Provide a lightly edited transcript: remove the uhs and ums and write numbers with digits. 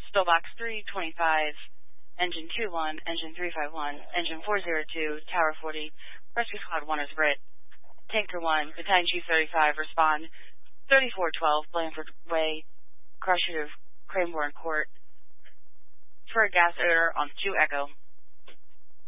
Stillbox 325, Engine 21, Engine 351, Engine 402, Tower 40, Rescue Squad 1 is Brit. Tanker 1, Battalion Chief 35, respond. 3412, Blandford Way, Crusher of Cranbourne Court, for a gas odor on 2 Echo.